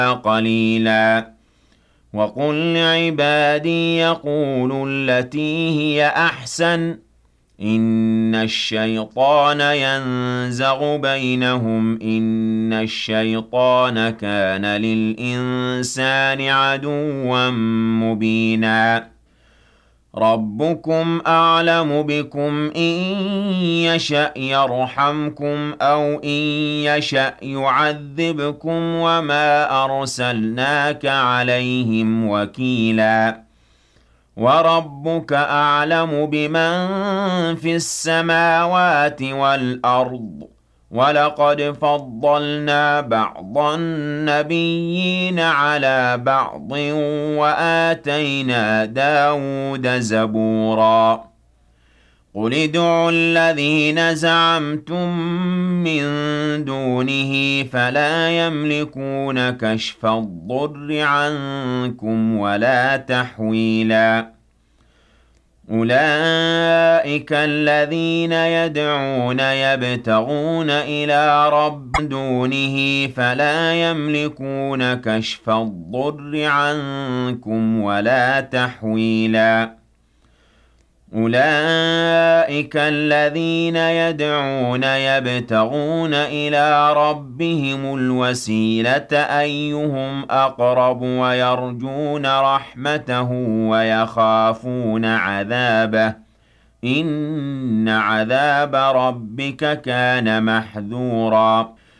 قليلا وقل لعبادي يقولوا التي هي أحسن إن الشيطان ينزغ بينهم إن الشيطان كان للإنسان عدوا مبينا ربكم أعلم بكم إن يشأ يرحمكم أو إن يشأ يعذبكم وما أرسلناك عليهم وكيلا وربك أعلم بمن في السماوات والأرض ولقد فضلنا بعض النبيين على بعض وآتينا داود زبورا قل ادعوا الذين زعمتم من دونه فلا يملكون كشف الضر عنكم ولا تحويلا أولئك الذين يدعون يبتغون إلى رب دونه فلا يملكون كشف الضر عنكم ولا تحويلا أولئك الذين يدعون يبتغون إلى ربهم الوسيلة أيهم أقرب ويرجون رحمته ويخافون عذابه إن عذاب ربك كان محذورا